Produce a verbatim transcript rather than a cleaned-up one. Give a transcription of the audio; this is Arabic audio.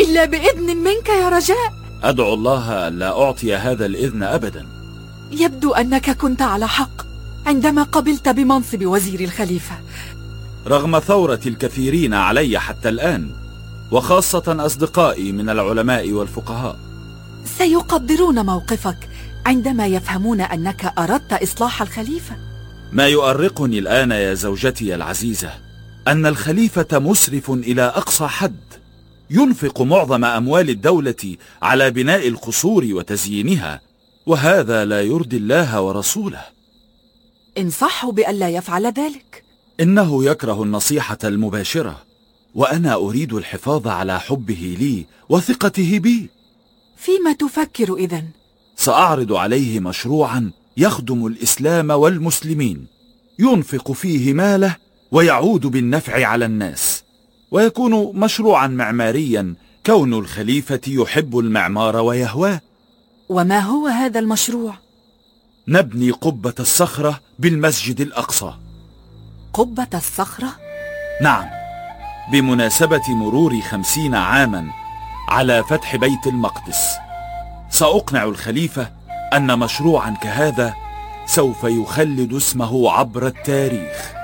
إلا بإذن منك يا رجاء. أدعو الله ألا أعطي هذا الإذن أبدا. يبدو أنك كنت على حق عندما قبلت بمنصب وزير الخليفة، رغم ثورة الكثيرين علي حتى الآن، وخاصة أصدقائي من العلماء والفقهاء. سيقدرون موقفك عندما يفهمون أنك أردت إصلاح الخليفة. ما يؤرقني الآن يا زوجتي العزيزة أن الخليفة مسرف إلى أقصى حد، ينفق معظم أموال الدولة على بناء القصور وتزيينها، وهذا لا يرضي الله ورسوله. انصحه بألا يفعل ذلك. إنه يكره النصيحة المباشرة، وأنا أريد الحفاظ على حبه لي وثقته بي. فيما تفكر إذن؟ سأعرض عليه مشروعا يخدم الإسلام والمسلمين، ينفق فيه ماله ويعود بالنفع على الناس، ويكون مشروعا معماريا، كون الخليفة يحب المعمار ويهواه. وما هو هذا المشروع؟ نبني قبة الصخرة بالمسجد الأقصى. قبة الصخرة؟ نعم، بمناسبة مرور خمسين عاما على فتح بيت المقدس. سأقنع الخليفة أن مشروعا كهذا سوف يخلد اسمه عبر التاريخ.